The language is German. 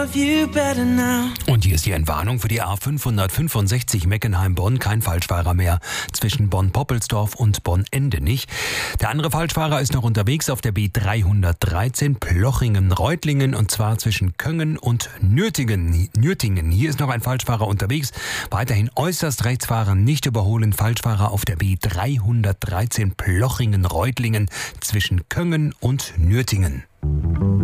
love you better now. Und hier ist die Entwarnung für die A565 Meckenheim-Bonn. Kein Falschfahrer mehr zwischen Bonn-Poppelsdorf und Bonn-Endenich. Der andere Falschfahrer ist noch unterwegs auf der B313 Plochingen-Reutlingen und zwar zwischen Köngen und Nürtingen. Hier ist noch ein Falschfahrer unterwegs. Weiterhin äußerst rechts fahren, nicht überholen. Falschfahrer auf der B313 Plochingen-Reutlingen zwischen Köngen und Nürtingen.